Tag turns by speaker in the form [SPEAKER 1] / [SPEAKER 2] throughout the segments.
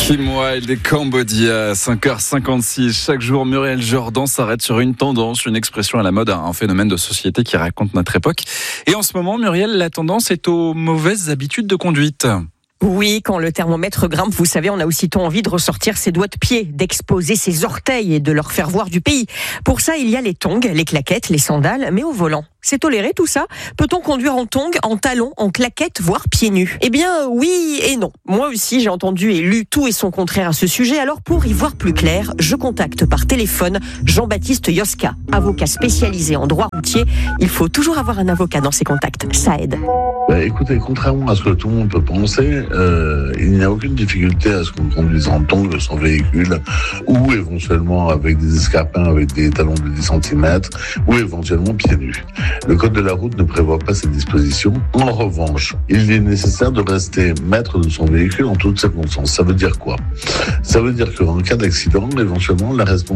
[SPEAKER 1] Kim Wilde et Cambodia, 5h56. Chaque jour, Muriel Jordan s'arrête sur une tendance, une expression à la mode, un phénomène de société qui raconte notre époque. Et en ce moment, Muriel, la tendance est aux mauvaises habitudes de conduite.
[SPEAKER 2] Oui, quand le thermomètre grimpe, vous savez, on a aussitôt envie de ressortir ses doigts de pied, d'exposer ses orteils et de leur faire voir du pays. Pour ça, il y a les tongs, les claquettes, les sandales, mais au volant. C'est toléré tout ça ? Peut-on conduire en tongs, en talons, en claquettes, voire pieds nus ? Eh bien, oui et non. Moi aussi, j'ai entendu et lu tout et son contraire à ce sujet. Alors, pour y voir plus clair, je contacte par téléphone Jean-Baptiste Yoska, avocat spécialisé en droit routier. Il faut toujours avoir un avocat dans ses contacts. Ça aide.
[SPEAKER 3] Écoutez, contrairement à ce que tout le monde peut penser, il n'y a aucune difficulté à ce qu'on conduise en tongs son véhicule ou éventuellement avec des escarpins avec des talons de 10 cm ou éventuellement pieds nus. Le code de la route ne prévoit pas ces dispositions. En revanche, il est nécessaire de rester maître de son véhicule en toutes circonstances. Ça veut dire quoi ? Ça veut dire qu'en cas d'accident, éventuellement,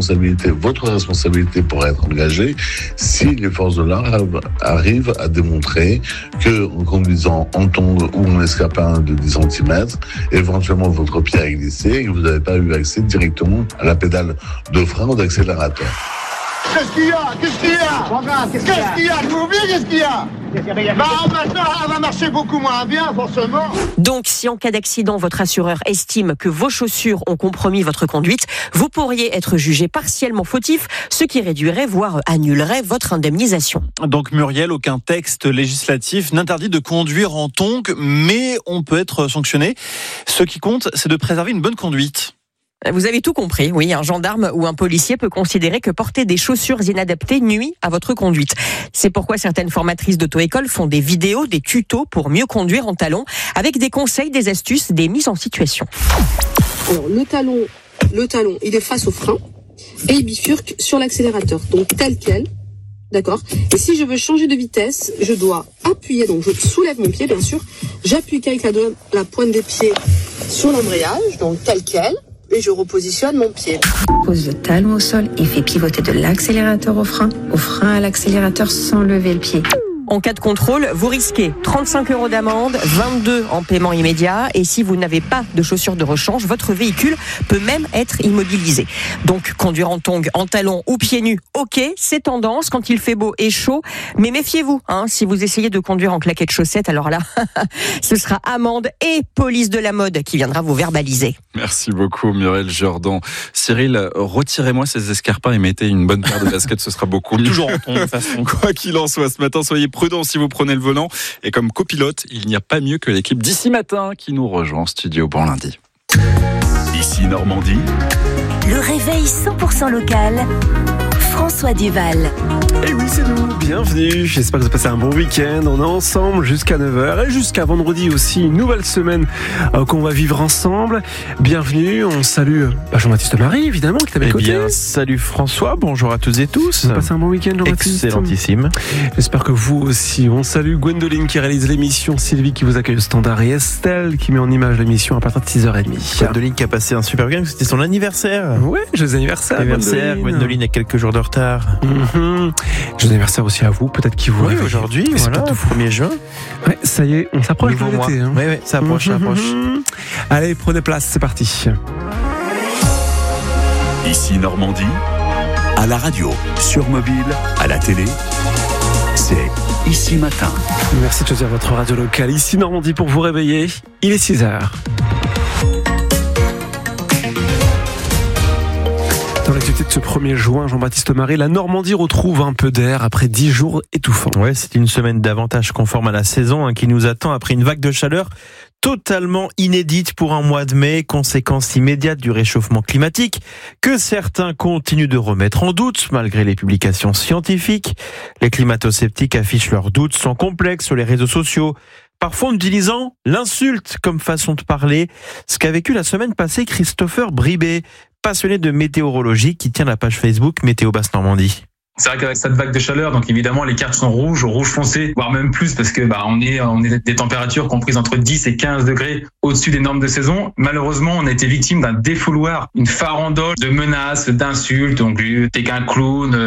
[SPEAKER 3] votre responsabilité pourrait être engagée si les forces de l'ordre arrivent à démontrer que en conduisant en tongs ou en escarpin de 10 cm, éventuellement votre pied a glissé et que vous n'avez pas eu accès directement à la pédale de frein ou d'accélérateur.
[SPEAKER 4] Qu'est-ce qu'il y a ? Qu'est-ce qu'il y a ? Vous oubliez qu'est-ce qu'il y a ? Maintenant, elle va marcher beaucoup moins bien, forcément.
[SPEAKER 2] Donc, si en cas d'accident, votre assureur estime que vos chaussures ont compromis votre conduite, vous pourriez être jugé partiellement fautif, ce qui réduirait, voire annulerait votre indemnisation.
[SPEAKER 5] Donc, Muriel, aucun texte législatif n'interdit de conduire en tongs, mais on peut être sanctionné. Ce qui compte, c'est de préserver une bonne conduite.
[SPEAKER 2] Vous avez tout compris, oui, un gendarme ou un policier peut considérer que porter des chaussures inadaptées nuit à votre conduite. C'est pourquoi certaines formatrices d'auto-école font des vidéos, des tutos pour mieux conduire en talons, avec des conseils, des astuces, des mises en situation.
[SPEAKER 6] Alors, le talon, il est face au frein et il bifurque sur l'accélérateur, donc tel quel. D'accord. Et si je veux changer de vitesse, je dois appuyer, donc je soulève mon pied, bien sûr. J'appuie avec la pointe des pieds sur l'embrayage, donc tel quel. Et je repositionne mon pied.
[SPEAKER 7] Pose le talon au sol et fais pivoter de l'accélérateur au frein à l'accélérateur sans lever le pied.
[SPEAKER 2] En cas de contrôle, vous risquez 35 € d'amende, 22 en paiement immédiat. Et si vous n'avez pas de chaussures de rechange, votre véhicule peut même être immobilisé. Donc, conduire en tongs, en talons ou pieds nus, ok, c'est tendance quand il fait beau et chaud. Mais méfiez-vous, si vous essayez de conduire en claquettes chaussettes, alors là, ce sera amende et police de la mode qui viendra vous verbaliser.
[SPEAKER 1] Merci beaucoup, Muriel Jordan. Cyril, retirez-moi ces escarpins et mettez une bonne paire de baskets, ce sera beaucoup mieux.
[SPEAKER 5] Toujours en tongs, de toute façon.
[SPEAKER 1] Quoi qu'il en soit, ce matin, soyez prudent si vous prenez le volant. Et comme copilote, il n'y a pas mieux que l'équipe d'ici matin qui nous rejoint en studio. Bon lundi.
[SPEAKER 8] Ici Normandie.
[SPEAKER 9] Le réveil 100% local. François Duval.
[SPEAKER 10] Et oui, c'est nous, bienvenue. J'espère que vous passez un bon week-end. On est ensemble jusqu'à 9h et jusqu'à vendredi aussi. Une nouvelle semaine qu'on va vivre ensemble. Bienvenue, on salue Jean-Baptiste Marie, évidemment, qui est à mes côtés.
[SPEAKER 11] Salut François, bonjour à tous et tous.
[SPEAKER 10] Vous passez un bon week-end, Jean-Baptiste ?
[SPEAKER 11] Excellentissime.
[SPEAKER 10] J'espère que vous aussi. On salue Gwendoline qui réalise l'émission, Sylvie qui vous accueille au standard et Estelle qui met en image l'émission à partir de 6h30.
[SPEAKER 11] Gwendoline qui a passé un super week-end, c'était son anniversaire.
[SPEAKER 10] Ouais, joyeux anniversaire.
[SPEAKER 11] Gwendoline a quelques jours de retard.
[SPEAKER 10] Joyeux anniversaire aussi à vous, peut-être qu'il vous réveille
[SPEAKER 11] aujourd'hui, voilà, au 1er juin.
[SPEAKER 10] Ouais, ça y est, on s'approche de l'été.
[SPEAKER 11] Oui, ça approche,
[SPEAKER 10] Allez, prenez place, c'est parti.
[SPEAKER 8] Ici Normandie, à la radio, sur mobile, à la télé, c'est Ici Matin.
[SPEAKER 10] Merci de choisir votre radio locale. Ici Normandie pour vous réveiller, il est 6h. Dans l'actualité de ce 1er juin, Jean-Baptiste Marie, la Normandie retrouve un peu d'air après 10 jours étouffants.
[SPEAKER 11] Ouais, c'est une semaine davantage conforme à la saison qui nous attend après une vague de chaleur totalement inédite pour un mois de mai, conséquence immédiate du réchauffement climatique que certains continuent de remettre en doute malgré les publications scientifiques. Les climato-sceptiques affichent leurs doutes sans complexe sur les réseaux sociaux, parfois en utilisant l'insulte comme façon de parler, ce qu'a vécu la semaine passée Christopher Bribé, passionné de météorologie qui tient la page Facebook Météo Basse Normandie.
[SPEAKER 12] C'est vrai qu'avec cette vague de chaleur, donc évidemment les cartes sont rouge foncé, voire même plus parce que on est des températures comprises entre 10 et 15 degrés au-dessus des normes de saison. Malheureusement, on a été victime d'un défouloir, une farandole de menaces, d'insultes, donc t'es qu'un clown,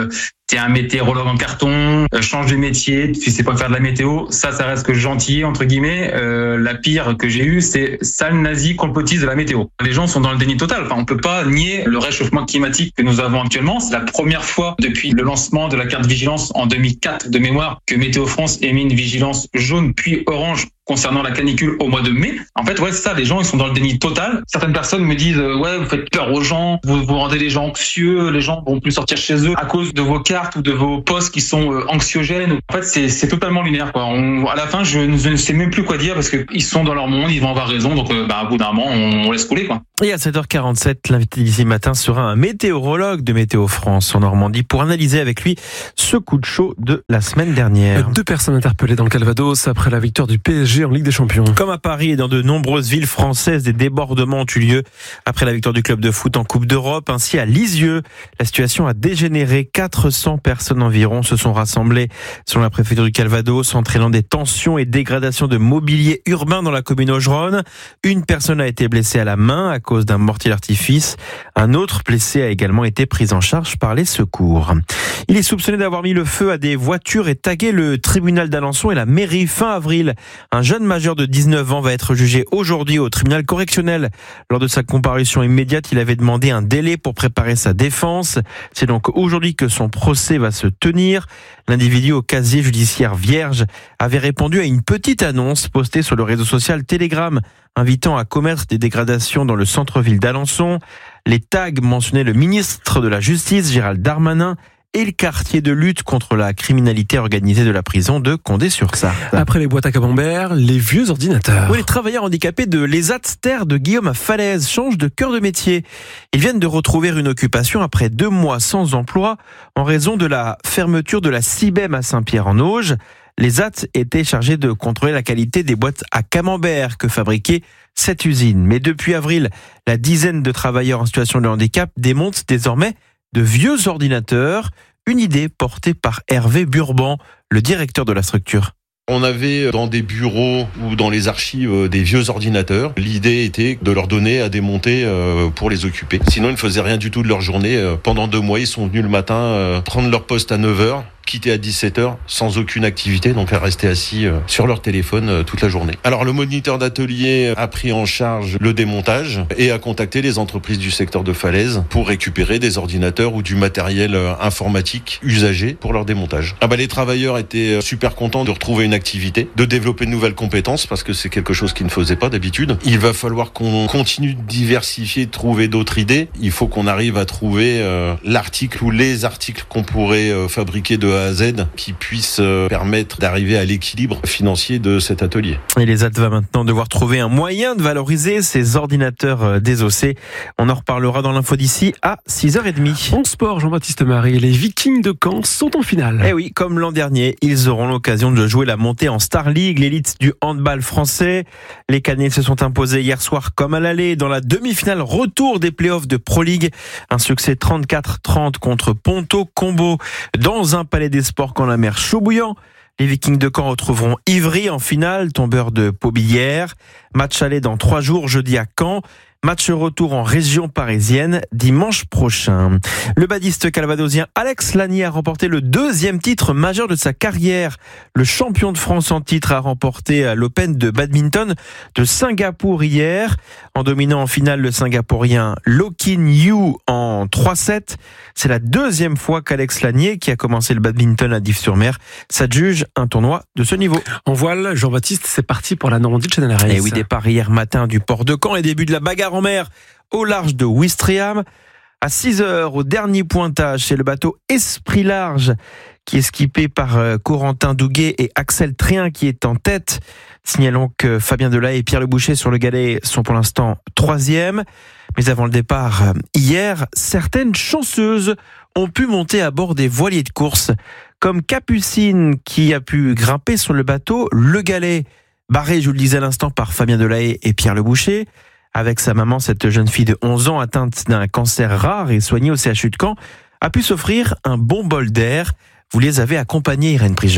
[SPEAKER 12] t'es un météorologue en carton, change de métier, tu sais pas faire de la météo, ça reste que gentil entre guillemets. La pire que j'ai eue, c'est sale nazi complotiste de la météo. Les gens sont dans le déni total. Enfin, on peut pas nier le réchauffement climatique que nous avons actuellement. C'est la première fois depuis le lancement de la carte vigilance en 2004 de mémoire que Météo France émet une vigilance jaune puis orange concernant la canicule au mois de mai. En fait, ouais, c'est ça, les gens, ils sont dans le déni total. Certaines personnes me disent, ouais, vous faites peur aux gens, vous rendez les gens anxieux, les gens vont plus sortir chez eux à cause de vos cartes ou de vos posts qui sont anxiogènes. En fait, c'est totalement lunaire, quoi. À la fin, je ne sais même plus quoi dire parce qu'ils sont dans leur monde, ils vont avoir raison, donc à bout d'un moment, on laisse couler, quoi.
[SPEAKER 11] Et à 7h47, l'invité d'ici matin sera un météorologue de Météo France en Normandie pour analyser avec lui ce coup de chaud de la semaine dernière.
[SPEAKER 10] 2 personnes interpellées dans le Calvados après la victoire du PSG en Ligue des Champions.
[SPEAKER 11] Comme à Paris et dans de nombreuses villes françaises, des débordements ont eu lieu après la victoire du club de foot en Coupe d'Europe. Ainsi, à Lisieux, la situation a dégénéré. 400 personnes environ se sont rassemblées selon la préfecture du Calvados, entraînant des tensions et dégradations de mobilier urbain dans la commune augeronne. Une personne a été blessée à la main à cause d'un mortier d'artifice. Un autre blessé a également été pris en charge par les secours. Il est soupçonné d'avoir mis le feu à des voitures et tagué le tribunal d'Alençon et la mairie fin avril. Un jeune majeur de 19 ans va être jugé aujourd'hui au tribunal correctionnel. Lors de sa comparution immédiate, il avait demandé un délai pour préparer sa défense. C'est donc aujourd'hui que son procès va se tenir. L'individu au casier judiciaire vierge avait répondu à une petite annonce postée sur le réseau social Telegram, invitant à commettre des dégradations dans le centre-ville d'Alençon. Les tags mentionnaient le ministre de la Justice, Gérald Darmanin, et le quartier de lutte contre la criminalité organisée de la prison de Condé-sur-Sarthe.
[SPEAKER 10] Après les boîtes à camembert, les vieux ordinateurs.
[SPEAKER 11] Oui, les travailleurs handicapés de l'ESAT Terre de Guillaume à Falaise changent de cœur de métier. Ils viennent de retrouver une occupation après 2 mois sans emploi en raison de la fermeture de la Cibem à Saint-Pierre-en-Auge. L'ESAT était chargé de contrôler la qualité des boîtes à camembert que fabriquait cette usine. Mais depuis avril, la dizaine de travailleurs en situation de handicap démontent désormais de vieux ordinateurs, une idée portée par Hervé Burban, le directeur de la structure.
[SPEAKER 13] On avait dans des bureaux ou dans les archives des vieux ordinateurs. L'idée était de leur donner à démonter pour les occuper. Sinon, ils ne faisaient rien du tout de leur journée. Pendant 2 mois, ils sont venus le matin prendre leur poste à 9h. Quitter à 17h sans aucune activité, donc à rester assis sur leur téléphone toute la journée. Alors le moniteur d'atelier a pris en charge le démontage et a contacté les entreprises du secteur de Falaise pour récupérer des ordinateurs ou du matériel informatique usagé pour leur démontage. Les travailleurs étaient super contents de retrouver une activité, de développer de nouvelles compétences parce que c'est quelque chose qu'ils ne faisaient pas d'habitude. Il va falloir qu'on continue de diversifier, de trouver d'autres idées. Il faut qu'on arrive à trouver l'article ou les articles qu'on pourrait fabriquer de A à Z qui puissent permettre d'arriver à l'équilibre financier de cet atelier.
[SPEAKER 11] Et l'ESAT va maintenant devoir trouver un moyen de valoriser ces ordinateurs désossés. On en reparlera dans l'info d'ici à 6h30.
[SPEAKER 10] En sport, Jean-Baptiste Marie, les Vikings de Caen sont en finale.
[SPEAKER 11] Eh oui, comme l'an dernier, ils auront l'occasion de jouer la montée en Star League, l'élite du handball français. Les Canets se sont imposés hier soir comme à l'aller dans la demi-finale retour des playoffs de Pro League. Un succès 34-30 contre Ponto Combo dans un palais des sports quand la mer chaud bouillant. Les Vikings de Caen retrouveront Ivry en finale, tombeur de Paubilière. Match aller dans 3 jours, jeudi à Caen. Match retour en région parisienne dimanche prochain. Le badiste calvadosien Alex Lanier a remporté le 2e titre majeur de sa carrière. Le champion de France en titre a remporté l'Open de badminton de Singapour hier, en dominant en finale le Singapourien Loh Kin Yew en 3-7. C'est la 2e fois qu'Alex Lanier, qui a commencé le badminton à Dives-sur-Mer, s'adjuge un tournoi de ce niveau.
[SPEAKER 10] En voile, Jean-Baptiste, c'est parti pour la Normandie de Channel Race.
[SPEAKER 11] Et oui, départ hier matin du port de Caen et début de la bagarre en mer au large de Ouistreham. À 6h, au dernier pointage, c'est le bateau Esprit Large qui est skippé par Corentin Douguet et Axel Tréhin qui est en tête. Signalons que Fabien Delahaye et Pierre Le Boucher sur le galet sont pour l'instant 3e. Mais avant le départ, hier, certaines chanceuses ont pu monter à bord des voiliers de course, comme Capucine qui a pu grimper sur le bateau Le Galet, barré, je vous le disais à l'instant, par Fabien Delahaye et Pierre Le Boucher. Avec sa maman, cette jeune fille de 11 ans atteinte d'un cancer rare et soignée au CHU de Caen a pu s'offrir un bon bol d'air. Vous les avez accompagnés, Irène Prigent.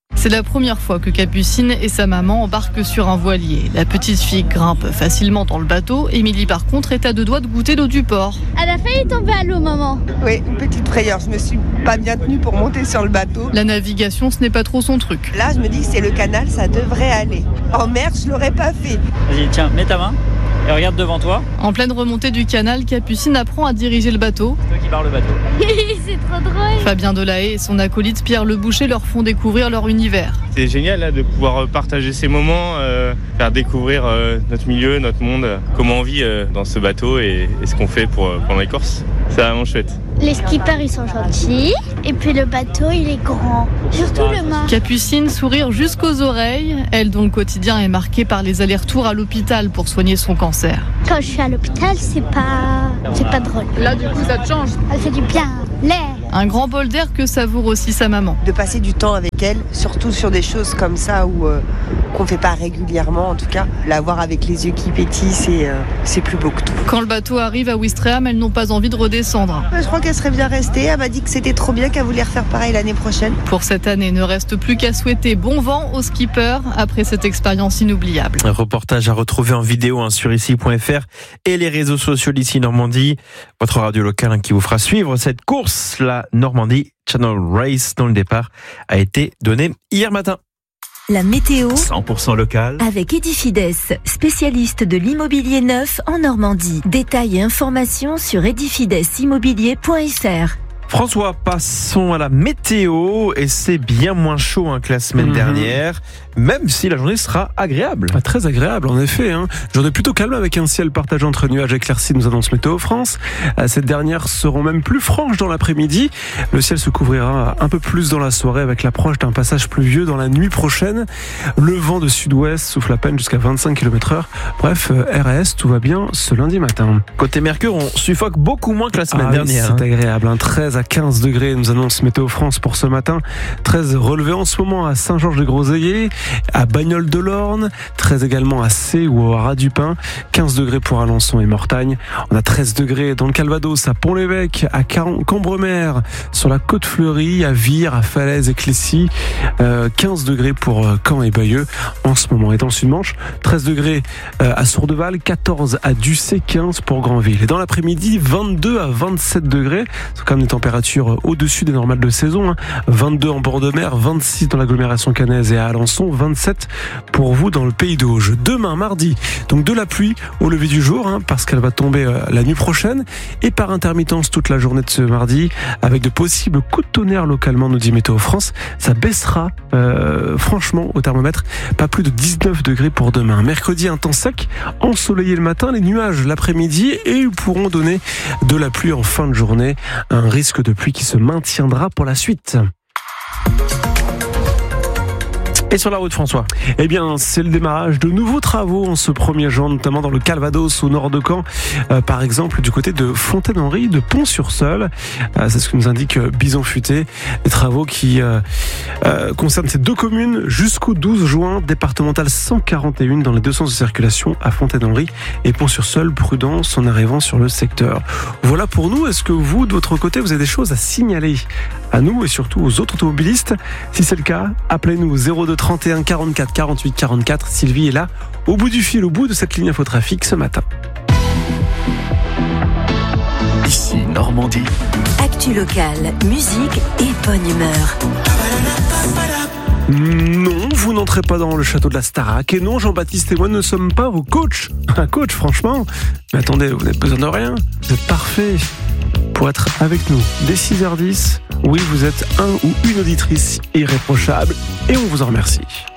[SPEAKER 14] C'est la première fois que Capucine et sa maman embarquent sur un voilier. La petite fille grimpe facilement dans le bateau. Émilie, par contre, est à 2 doigts de goûter l'eau du port.
[SPEAKER 15] Elle a failli tomber à l'eau, maman.
[SPEAKER 16] Oui, une petite frayeur. Je me suis pas bien tenue pour monter sur le bateau.
[SPEAKER 14] La navigation, ce n'est pas trop son truc.
[SPEAKER 16] Là, je me dis que c'est le canal, ça devrait aller. En mer, je l'aurais pas fait.
[SPEAKER 17] Vas-y, tiens, mets ta main et regarde devant toi.
[SPEAKER 14] En pleine remontée du canal, Capucine apprend à diriger le bateau.
[SPEAKER 17] C'est toi qui barre le bateau.
[SPEAKER 15] C'est trop drôle.
[SPEAKER 14] Fabien Delahaye et son acolyte Pierre Le Boucher leur font découvrir leur univers.
[SPEAKER 18] C'est génial là, de pouvoir partager ces moments, faire découvrir notre milieu, notre monde, comment on vit dans ce bateau et ce qu'on fait pendant les courses. C'est vraiment chouette.
[SPEAKER 15] Les skippers, ils sont gentils. Et puis le bateau, il est grand. Surtout le mât.
[SPEAKER 14] Capucine, sourire jusqu'aux oreilles. Elle, dont le quotidien est marqué par les allers-retours à l'hôpital pour soigner son cancer.
[SPEAKER 15] Quand je suis à l'hôpital, c'est pas drôle.
[SPEAKER 14] Là, du coup, ça te change.
[SPEAKER 15] Elle fait du bien. L'air.
[SPEAKER 14] Un grand bol d'air que savoure aussi sa maman.
[SPEAKER 16] De passer du temps avec elle, surtout sur des choses comme ça où qu'on fait pas régulièrement, en tout cas. La voir avec les yeux qui pétillent, c'est plus beau que tout.
[SPEAKER 14] Quand le bateau arrive à Ouistreham, elles n'ont pas envie de redescendre.
[SPEAKER 16] Je crois qu'elle serait bien restée. Elle m'a dit que c'était trop bien, qu'elle voulait refaire pareil l'année prochaine.
[SPEAKER 14] Pour cette année, ne reste plus qu'à souhaiter bon vent aux skippers après cette expérience inoubliable.
[SPEAKER 11] Un reportage à retrouver en vidéo sur ici.fr et les réseaux sociaux d'ici Normandie. Votre radio locale qui vous fera suivre cette course, la Normandie Channel Race, dont le départ a été donné hier matin.
[SPEAKER 9] La météo
[SPEAKER 8] 100% local
[SPEAKER 9] avec Edifides, spécialiste de l'immobilier neuf en Normandie. Détails et informations sur edifidеsimmobilier.fr.
[SPEAKER 11] François, passons à la météo et c'est bien moins chaud que la semaine dernière, même si la journée sera agréable.
[SPEAKER 10] Très agréable en effet. Journée plutôt calme avec un ciel partagé entre nuages et éclaircies, nous annonce Météo France. Cette dernière seront même plus franches dans l'après-midi. Le ciel se couvrira un peu plus dans la soirée avec l'approche d'un passage pluvieux dans la nuit prochaine. Le vent de sud-ouest souffle à peine jusqu'à 25 km/h. Bref, RAS, tout va bien ce lundi matin.
[SPEAKER 11] Côté Mercure, on suffoque beaucoup moins que la semaine dernière.
[SPEAKER 10] C'est agréable. 13 à 15 degrés nous annonce Météo France pour ce matin. 13 relevés en ce moment à Saint-Georges-des-Groseilliers, à Bagnoles-de-l'Orne, 13 également à Cé ou à Ras-du-Pin, 15 degrés pour Alençon et Mortagne. On a 13 degrés dans le Calvados, à Pont-l'Évêque, à Cambremer, sur la Côte-Fleurie, à Vire, à Falaise et Clécy, 15 degrés pour Caen et Bayeux en ce moment. Et dans le Sud-Manche, 13 degrés à Sourdeval, 14 à Ducé, 15 pour Granville. Et dans l'après-midi, 22 à 27 degrés. C'est quand même des températures au-dessus des normales de saison. 22 en bord de mer, 26 dans l'agglomération caennaise et à Alençon, 27 pour vous dans le pays d'Auge. Demain, mardi, donc de la pluie au lever du jour, parce qu'elle va tomber la nuit prochaine, et par intermittence toute la journée de ce mardi, avec de possibles coups de tonnerre localement, nous dit Météo France. Ça baissera franchement au thermomètre, pas plus de 19 degrés pour demain. Mercredi, un temps sec, ensoleillé le matin, les nuages l'après-midi, et ils pourront donner de la pluie en fin de journée. Un risque de pluie qui se maintiendra pour la suite.
[SPEAKER 11] Et sur la route, François?
[SPEAKER 10] Eh bien, c'est le démarrage de nouveaux travaux en ce 1er juin, notamment dans le Calvados, au nord de Caen, par exemple du côté de Fontaine-Henry, de Pont-sur-Seulles. C'est ce que nous indique Bison Futé. Des travaux qui concernent ces deux communes jusqu'au 12 juin, départementale 141 dans les deux sens de circulation à Fontaine-Henry et Pont-sur-Seulles. Prudence en arrivant sur le secteur. Voilà pour nous. Est-ce que vous, de votre côté, vous avez des choses à signaler à nous et surtout aux autres automobilistes? Si c'est le cas, appelez-nous au 02 31 44 48 44. Sylvie est là, au bout du fil, au bout de cette ligne infotrafic ce matin.
[SPEAKER 8] Ici Normandie.
[SPEAKER 9] Actu locale, musique et bonne humeur.
[SPEAKER 10] Non, vous n'entrez pas dans le château de la Starac. Et non, Jean-Baptiste et moi ne sommes pas vos coachs. Un coach, franchement. Mais attendez, vous n'avez besoin de rien. Vous êtes parfait pour être avec nous dès 6h10. Oui, vous êtes un ou une auditrice irréprochable et on vous en remercie.